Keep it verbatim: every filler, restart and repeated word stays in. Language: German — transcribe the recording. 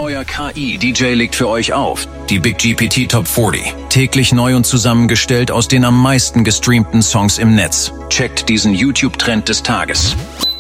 neuer K I-D J legt für euch auf. Die Big G P T Top vierzig. Täglich neu und zusammengestellt aus den am meisten gestreamten Songs im Netz. Checkt diesen YouTube-Trend des Tages.